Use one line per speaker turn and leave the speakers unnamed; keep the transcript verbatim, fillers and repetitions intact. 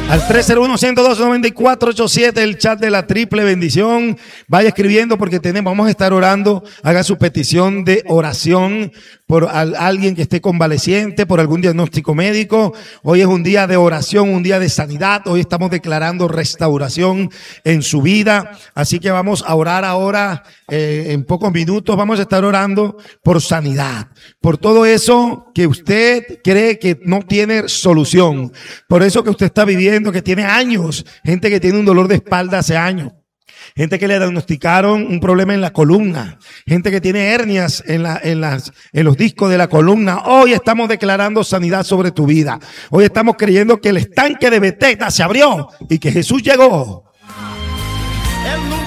Al tres cero uno, uno cero dos, nueve cuatro ocho siete, el chat de la triple bendición. Vaya escribiendo porque tenemos, vamos a estar orando. Haga su petición de oración por al, alguien que esté convaleciente, por algún diagnóstico médico. Hoy es un día de oración, un día de sanidad. Hoy estamos declarando restauración en su vida. Así que vamos a orar ahora, eh, en pocos minutos. Vamos a estar orando por sanidad, por todo eso que usted cree que no tiene solución, por eso que usted está viviendo, que tiene años, gente que tiene un dolor de espalda hace años, gente que le diagnosticaron un problema en la columna, gente que tiene hernias en, la, en, las, en los discos de la columna. Hoy estamos declarando sanidad sobre tu vida. Hoy estamos creyendo que el estanque de Betesda se abrió y que Jesús llegó.
El